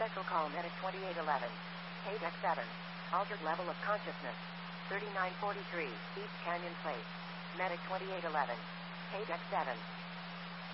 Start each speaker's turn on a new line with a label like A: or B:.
A: Special call Medic 2811. Deck 7. Altered level of consciousness. 3943, East Canyon Place. Medic 2811. Deck 7.